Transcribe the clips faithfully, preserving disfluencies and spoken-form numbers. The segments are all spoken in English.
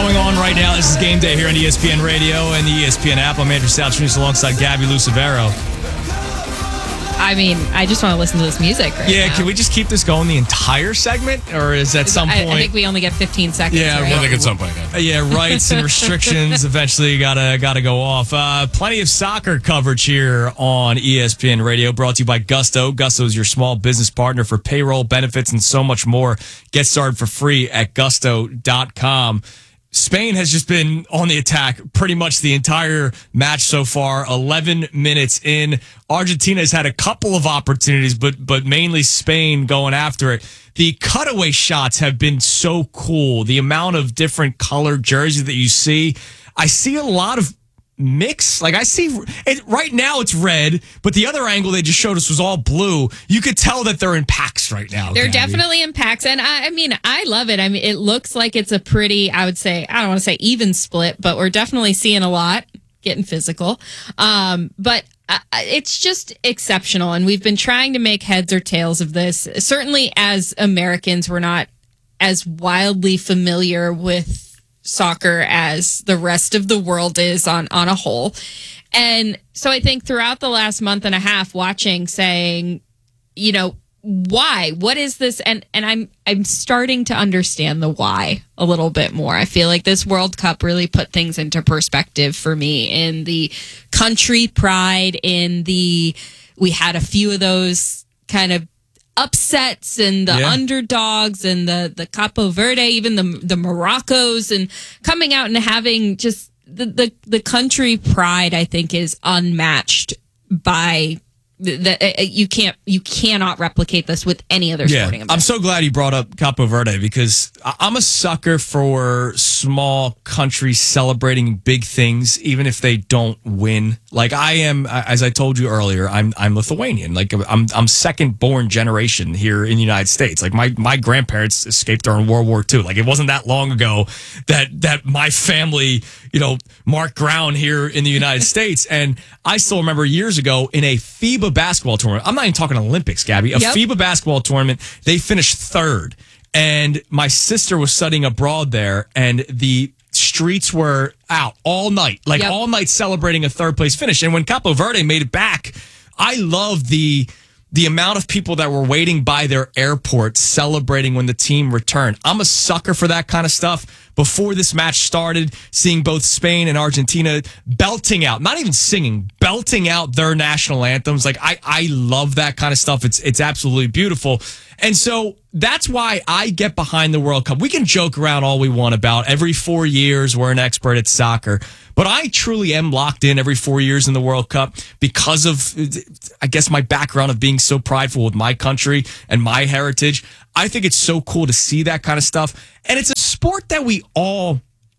going on right now. This is Game Day here on E S P N Radio and the E S P N app. I'm Andrew Salchinius alongside Gabby Lucevero. I mean, I just want to listen to this music right Yeah, now. can we just keep this going the entire segment? Or is at some I, point... I think we only get fifteen seconds, Yeah, right? I think at some point. Yeah, Uh, yeah, rights and restrictions eventually gotta gotta go off. Uh, plenty of soccer coverage here on E S P N Radio, brought to you by Gusto. Gusto is your small business partner for payroll, benefits, and so much more. Get started for free at gusto dot com. Spain has just been on the attack pretty much the entire match so far. eleven minutes in. Argentina has had a couple of opportunities, but but mainly Spain going after it. The cutaway shots have been so cool. The amount of different colored jerseys that you see. I see a lot of mix. Like I see it right now it's red, but the other angle they just showed us was all blue. You could tell that they're in packs right now. They're Gabby. definitely in packs. And I, I mean, I love it. I mean, it looks like it's a pretty, I would say, I don't want to say even split, but we're definitely seeing a lot getting physical. Um, but uh, it's just exceptional. And we've been trying to make heads or tails of this. Certainly as Americans, we're not as wildly familiar with soccer as the rest of the world is on, on a whole. And so I think throughout the last month and a half watching, saying, you know, why? What is this? And and I'm I'm starting to understand the why a little bit more. I feel like this World Cup really put things into perspective for me in the country pride, in the we had a few of those kind of upsets and the Yeah. underdogs and the the Capo Verde, even the the Moroccos, and coming out and having just the the, the country pride, I think, is unmatched by the, uh, you can't you cannot replicate this with any other Yeah, sporting event. I'm so glad you brought up Capo Verde because I- I'm a sucker for small countries celebrating big things, even if they don't win. Like I am, as I told you earlier, I'm I'm Lithuanian. Like I'm I'm second born generation here in the United States. Like my my grandparents escaped during World War Two. Like it wasn't that long ago that that my family, you know, marked ground here in the United States. And I still remember years ago in a FIBA basketball tournament. I'm not even talking Olympics, Gabby. A Yep. FIBA basketball tournament. They finished third. And my sister was studying abroad there, and the streets were out all night, like Yep. all night celebrating a third place finish. And when Capo Verde made it back, I loved the the amount of people that were waiting by their airport celebrating when the team returned. I'm a sucker for that kind of stuff. Before this match started, seeing both Spain and Argentina belting out, not even singing, belting out their national anthems. Like I, I love that kind of stuff. It's it's absolutely beautiful. And so that's why I get behind the World Cup. We can joke around all we want about every four years we're an expert at soccer. But I truly am locked in every four years in the World Cup because of, I guess, my background of being so prideful with my country and my heritage. I think it's so cool to see that kind of stuff. And it's a sport that we all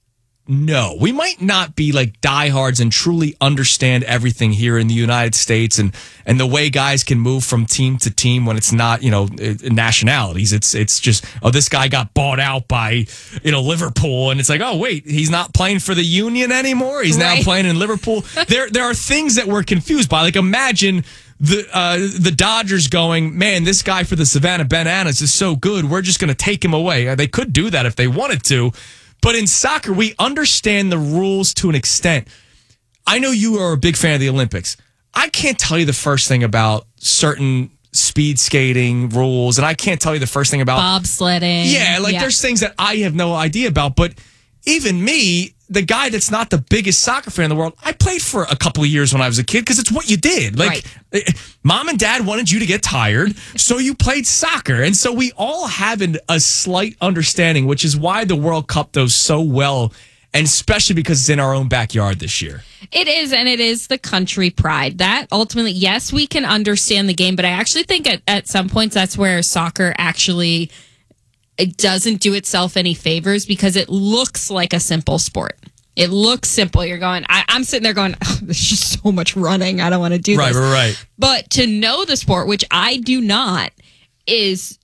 know. We might not be like diehards and truly understand everything here in the United States and, and the way guys can move from team to team when it's not, you know, nationalities. It's it's just, oh, this guy got bought out by, you know, Liverpool. And it's like, oh, wait, he's not playing for the Union anymore. He's now Right. playing in Liverpool. there there are things that we're confused by. Like imagine the uh, the Dodgers going, man, this guy for the Savannah Bananas is so good. We're just going to take him away. They could do that if they wanted to. But in soccer, we understand the rules to an extent. I know you are a big fan of the Olympics. I can't tell you the first thing about certain speed skating rules, and I can't tell you the first thing about bobsledding. Yeah, like there's things that I have no idea about. But even me, the guy that's not the biggest soccer fan in the world, I played for a couple of years when I was a kid because it's what you did. Like, Right. mom and dad wanted you to get tired, so you played soccer. And so we all have an, a slight understanding, which is why the World Cup does so well, and especially because it's in our own backyard this year. It is, and it is the country pride. That ultimately, yes, we can understand the game, but I actually think at, at some points that's where soccer actually it doesn't do itself any favors because it looks like a simple sport. It looks simple. You're going, I, I'm sitting there going, oh, there's just so much running. I don't want to do Right, this. right, right. But to know the sport, which I do not, is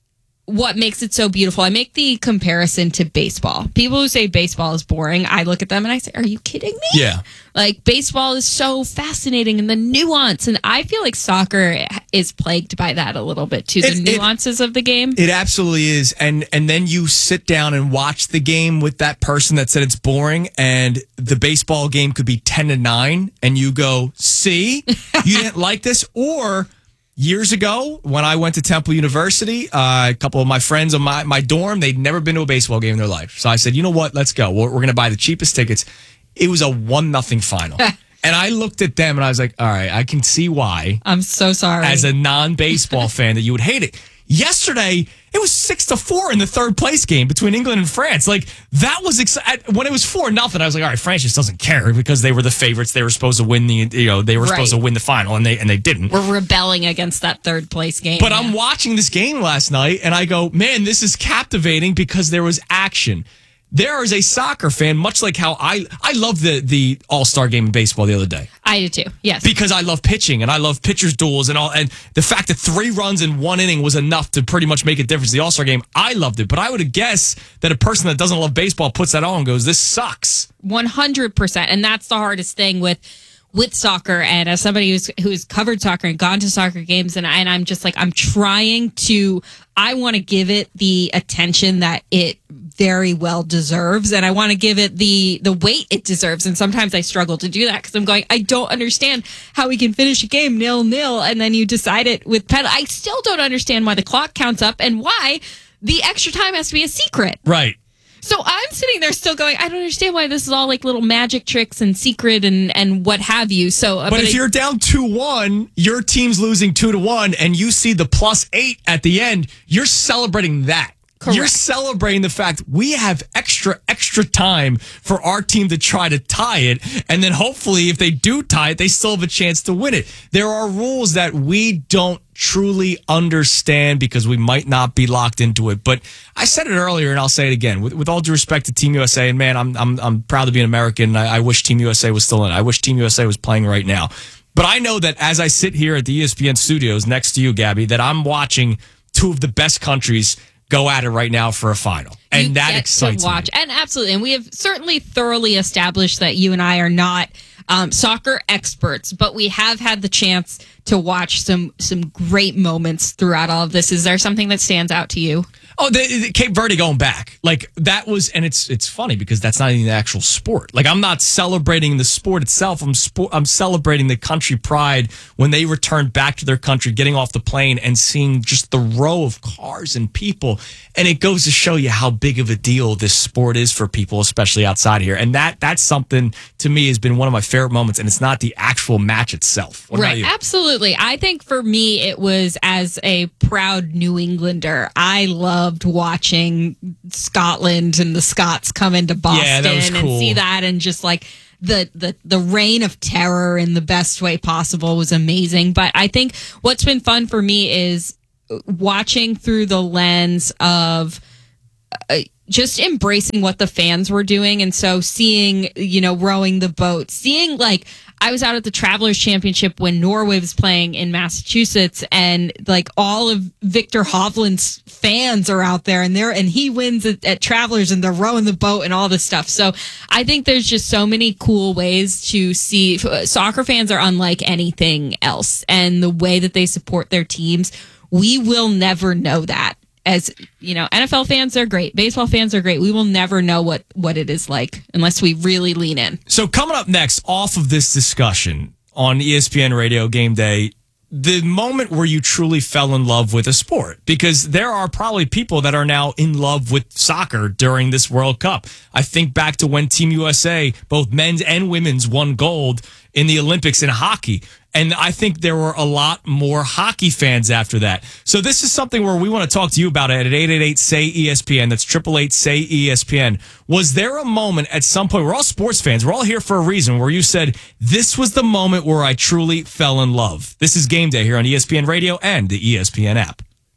what makes it so beautiful. I make the comparison to baseball. People who say baseball is boring, I look at them and I say, are you kidding me? Yeah. Like, baseball is so fascinating and the nuance. And I feel like soccer is plagued by that a little bit too. The It- it- nuances of the game. It absolutely is. And and then you sit down and watch the game with that person that said it's boring, and the baseball game could be ten to nine, and you go, see, you didn't like this? Or years ago, when I went to Temple University, uh, a couple of my friends on my, my dorm, they'd never been to a baseball game in their life. So I said, you know what? Let's go. We're, we're going to buy the cheapest tickets. It was a one nothing final. And I looked at them and I was like, all right, I can see why, I'm so sorry. as a non-baseball fan, that you would hate it. Yesterday, it was six to four in the third place game between England and France. Like, that was exciting. When it was four nothing, I was like, all right, France just doesn't care because they were the favorites. They were supposed to win the, you know, they were supposed Right. to win the final, and they and they didn't. We're rebelling against that third place game. But I'm watching this game last night, and I go, man, this is captivating because there was action. There is a soccer fan, much like how I I love the the All Star game in baseball the other day. I do too. Yes. Because I love pitching and I love pitchers' duels and all, and the fact that three runs in one inning was enough to pretty much make a difference in the All Star game. I loved it, but I would guess that a person that doesn't love baseball puts that on and goes, "This sucks." one hundred percent. And that's the hardest thing with with soccer. And as somebody who's who's covered soccer and gone to soccer games, and, I, and I'm just like, I'm trying to, I want to give it the attention that it very well deserves, and I want to give it the the weight it deserves. And sometimes I struggle to do that because I'm going, I don't understand how we can finish a game nil nil, and then you decide it with penalty. I still don't understand why the clock counts up and why the extra time has to be a secret. Right. So I'm sitting there still going, I don't understand why this is all like little magic tricks and secret and, and what have you. So, uh, But if I- you're down two one, your team's losing two to one, and you see the plus eight at the end, you're celebrating that. Correct. You're celebrating the fact we have extra, extra time for our team to try to tie it. And then hopefully if they do tie it, they still have a chance to win it. There are rules that we don't truly understand because we might not be locked into it. But I said it earlier and I'll say it again. With, with all due respect to Team U S A, and man, I'm I'm I'm proud to be an American. I, I wish Team U S A was still in. I wish Team U S A was playing right now. But I know that as I sit here at the E S P N studios next to you, Gabby, that I'm watching two of the best countries go at it right now for a final. And you that get excites to watch. me. And absolutely. And we have certainly thoroughly established that you and I are not um, soccer experts, but we have had the chance to watch some some great moments throughout all of this. Is there something that stands out to you? Oh, the, the Cape Verde going back. Like, that was, and it's it's funny because that's not even the actual sport. Like, I'm not celebrating the sport itself. I'm sport, I'm celebrating the country pride when they returned back to their country, getting off the plane and seeing just the row of cars and people. And it goes to show you how big of a deal this sport is for people, especially outside here. And that that's something, to me, has been one of my favorite moments. And it's not the actual match itself. What about Right. you? Absolutely. I think for me, it was as a proud New Englander, I loved watching Scotland and the Scots come into Boston Yeah, that was and cool. see that, and just like the, the, the reign of terror in the best way possible was amazing. But I think what's been fun for me is watching through the lens of uh, just embracing what the fans were doing. And so seeing, you know, rowing the boat, seeing like, I was out at the Travelers Championship when Norway was playing in Massachusetts, and like all of Victor Hovland's fans are out there, and they're, and he wins at, at Travelers, and they're rowing the boat and all this stuff. So I think there's just so many cool ways to see. Soccer fans are unlike anything else, and the way that they support their teams, we will never know that. As you know, N F L fans are great. Baseball fans are great. We will never know what, what it is like unless we really lean in. So coming up next, off of this discussion on E S P N Radio Game Day, the moment where you truly fell in love with a sport, because there are probably people that are now in love with soccer during this World Cup. I think back to when Team U S A, both men's and women's, won gold in the Olympics in hockey. And I think there were a lot more hockey fans after that. So this is something where we want to talk to you about it at eight eight eight, S A Y, E S P N. That's eight eight eight, S A Y, E S P N. Was there a moment at some point, we're all sports fans, we're all here for a reason, where you said, this was the moment where I truly fell in love? This is Game Day here on E S P N Radio and the E S P N app. The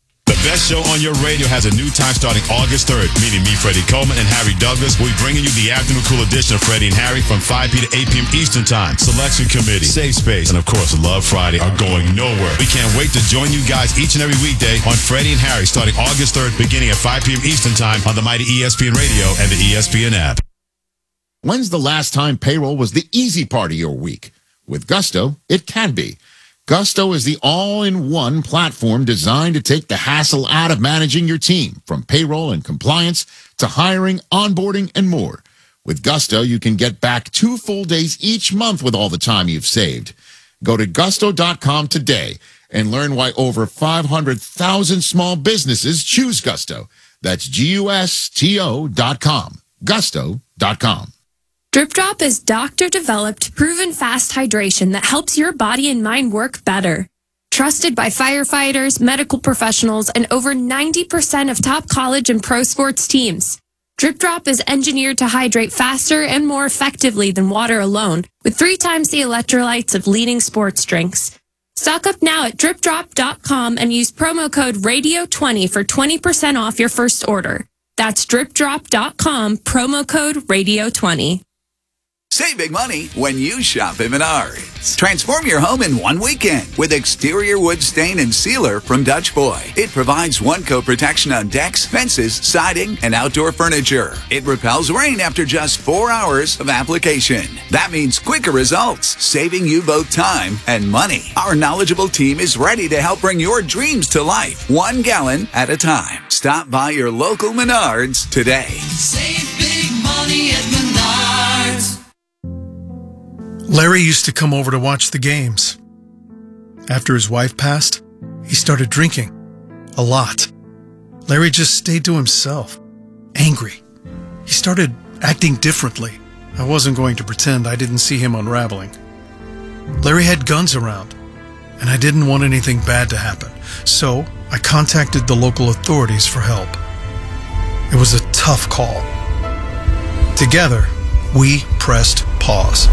best show on your radio has a new time starting August third, meaning me, Freddie Coleman, and Harry Douglas will be bringing you the afternoon cool edition of Freddie and Harry from five p.m. to eight p.m. Eastern Time. Selection Committee, Safe Space, and of course, Love Friday are going nowhere. We can't wait to join you guys each and every weekday on Freddie and Harry starting August third, beginning at five p.m. Eastern Time on the mighty E S P N Radio and the E S P N app. When's the last time payroll was the easy part of your week? With Gusto, it can be. Gusto is the all-in-one platform designed to take the hassle out of managing your team, from payroll and compliance to hiring, onboarding, and more. With Gusto, you can get back two full days each month with all the time you've saved. Go to gusto dot com today and learn why over five hundred thousand small businesses choose Gusto. That's G U S T O dot com. gusto dot com. Drip Drop is doctor-developed, proven fast hydration that helps your body and mind work better. Trusted by firefighters, medical professionals, and over ninety percent of top college and pro sports teams. Drip Drop is engineered to hydrate faster and more effectively than water alone, with three times the electrolytes of leading sports drinks. Stock up now at drip drop dot com and use promo code radio twenty for twenty percent off your first order. That's drip drop dot com, promo code radio twenty. Save big money when you shop at Menards. Transform your home in one weekend with exterior wood stain and sealer from Dutch Boy. It provides one-coat protection on decks, fences, siding, and outdoor furniture. It repels rain after just four hours of application. That means quicker results, saving you both time and money. Our knowledgeable team is ready to help bring your dreams to life, one gallon at a time. Stop by your local Menards today. Save big money at Menards. Larry used to come over to watch the games. After his wife passed, he started drinking. A lot. Larry just stayed to himself. Angry. He started acting differently. I wasn't going to pretend I didn't see him unraveling. Larry had guns around, and I didn't want anything bad to happen. So I contacted the local authorities for help. It was a tough call. Together, we pressed pause.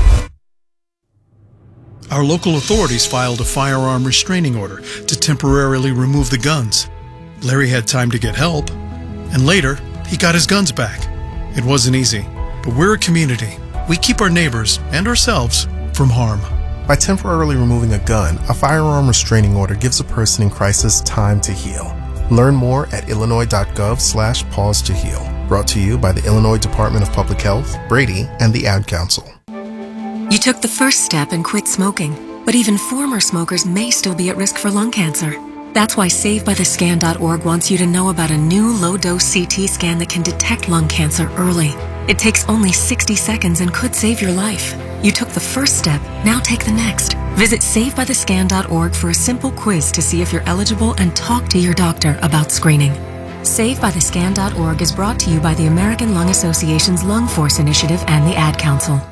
Our local authorities filed a firearm restraining order to temporarily remove the guns. Larry had time to get help, and later, he got his guns back. It wasn't easy, but we're a community. We keep our neighbors and ourselves from harm. By temporarily removing a gun, a firearm restraining order gives a person in crisis time to heal. Learn more at illinois dot gov slash pause to heal. Brought to you by the Illinois Department of Public Health, Brady, and the Ad Council. You took the first step and quit smoking, but even former smokers may still be at risk for lung cancer. That's why save by the scan dot org wants you to know about a new low-dose C T scan that can detect lung cancer early. It takes only sixty seconds and could save your life. You took the first step, now take the next. Visit save by the scan dot org for a simple quiz to see if you're eligible and talk to your doctor about screening. save by the scan dot org is brought to you by the American Lung Association's Lung Force Initiative and the Ad Council.